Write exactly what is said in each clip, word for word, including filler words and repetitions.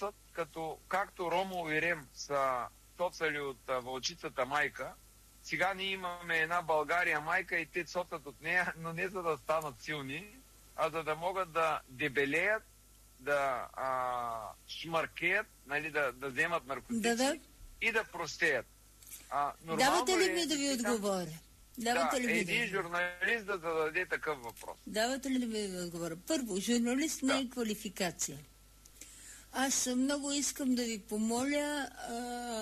коцат, като както Ромо и Рем са цоцали от а, вълчицата майка, сега ние имаме една България майка и те цоцат от нея, но не за да станат силни, а за да могат да дебелеят, да а, шмаркеят, нали, да, да вземат наркотици да, да. и да простеят. А, Давате ли е, ми да ви отговоря? Давате да, ли един да... журналист да зададе такъв въпрос. Давате ли ми да ви отговоря? Първо, журналист да. не е квалификация. Аз много искам да ви помоля а,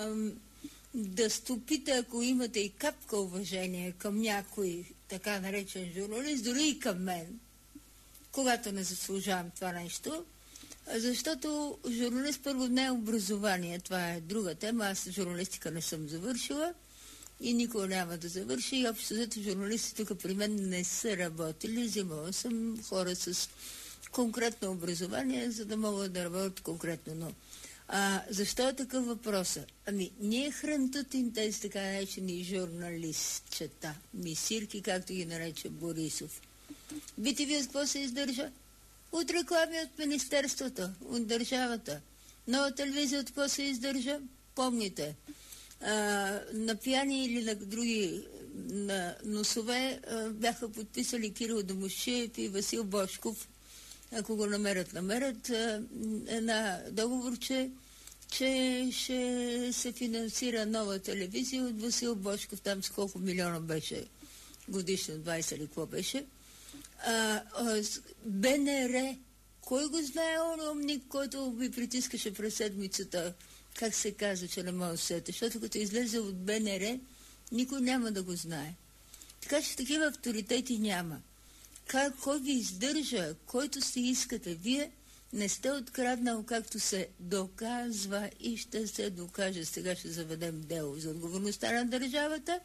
да стопите, ако имате и капка уважение към някой така наречен журналист, дори и към мен, когато не заслужавам това нещо, защото журналист първо не е образование, това е друга тема, аз журналистика не съм завършила и никога няма да завърши и общо зато журналисти тук при мен не са работили, взимала съм хора с конкретно образование, за да могат да работят конкретно, но а, защо е такъв въпросът? Ами, ние хрантутим тези така наречени журналистчета, мисирки, както ги нарече Борисов. би ти ви от какво се издържа? От реклами от Министерството, от държавата. Нова телевизия от какво се издържа? Помните. А, на пияни или на други на носове а, бяха подписали Кирил Домусчиев и Васил Божков, ако го намерят, намерят а, една договор, че, че ще се финансира нова телевизия от Васил Божков, там с колко милиона беше годишно, двайсет или какво беше. А, а, БНР, кой го знае он умник, който ви притискаше през седмицата, как се казва, че не може да сете, защото като излезе от БНР, никой няма да го знае. Така че такива авторитети няма. Как, кой ви издържа, който си искате? Вие не сте откраднал, както се доказва и ще се докаже. Сега ще заведем дело за отговорността на държавата.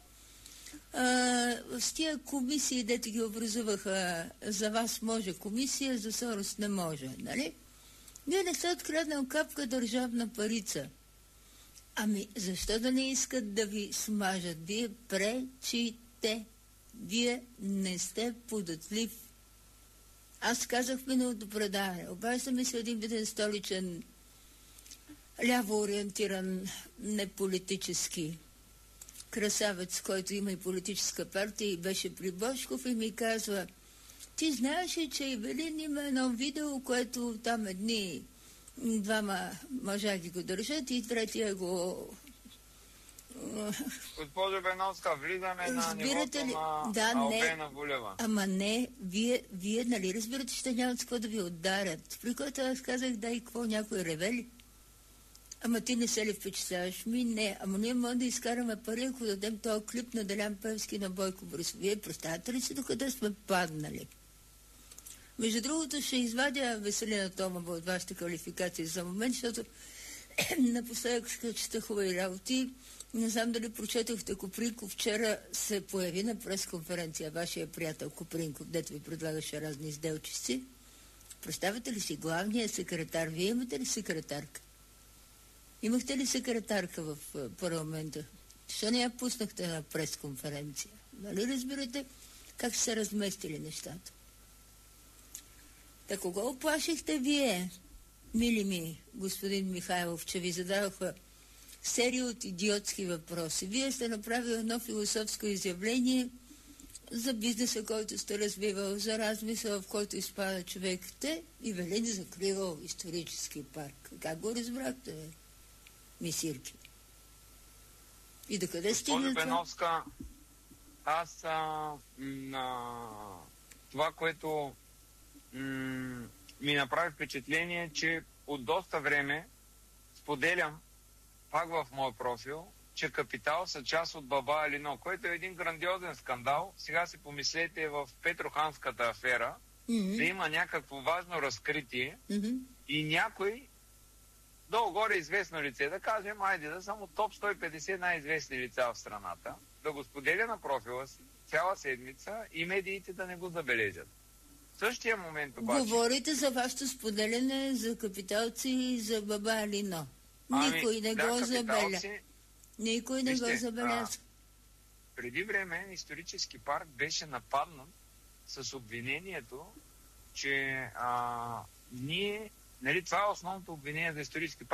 Uh, с тия комисии, дето ги образуваха, за вас може комисия, за Сорос не може, нали? Вие не сте откраднал капка държавна парица. Ами, защо да не искат да ви смажат? Вие пречите. Вие не сте податлив. Аз казах в миналото предаване, обажда ми се един виден столичен ляво ориентиран, неполитически красавец, който има и политическа партия и беше при Божков и ми казва: ти знаеш ли, че Ивелин има едно видео, което там едни двама мъжа ги го държат и третия го... Госпожо Беновска, влизаме на нивото ли? на да, Албена Булева. Ама не, вие, вие нали разбирате, че нямат с какво да ви ударят. При което аз казах, да и какво, някой ревели? Ама ти не се ли впечатляваш? Ми не. Ама ние можем да изкараме пари, ако дадем този клип на Делян Певски на Бойко Борисов. Вие представяте ли си докъде сме паднали? Между другото ще извадя Веселина Томова от вашата квалификация за момент, защото напоследък чета хубави работи. Не знам дали прочетохте Копринков. Вчера се появи на пресконференция вашия приятел Копринков, дето ви предлагаше разни сделчици. Представете ли си главния секретар? Вие имате ли секретарка? Имахте ли секретарка в парламента? Защо не я пуснахте на пресконференция? Нали разбирате как се разместили нещата? Та кого оплашихте вие, мили ми, господин Михайлов, че ви задаваха серия от идиотски въпроси? Вие сте направили едно философско изявление за бизнеса, който сте развивал, за размисъл, в който изпада човек. Те Ивелин закривал исторически парк. Как го разбрахте, бе? Мисирки. И докъде стигна това? Госпожо Беновска, аз а, на това, което м- ми направи впечатление, че от доста време споделям пак в мой профил, че Капитал са част от Баба Алино, който е един грандиозен скандал. Сега си помислете в Петроханската афера, mm-hmm. да има някакво важно разкритие mm-hmm. и някой долу-горе известно лице, да кажем, айде да само топ сто и петдесет най-известни лица в страната, да го споделя на профила си цяла седмица и медиите да не го забележат. В същия момент обаче... Говорите за вашето споделяне за капиталци и за Баба Алино. Никой ами, не да, го забеля. Никой не Вижте, го забеляза. Преди време исторически парк беше нападнат с обвинението, че а, ние... Нали, това е основното обвинение за исторически парк.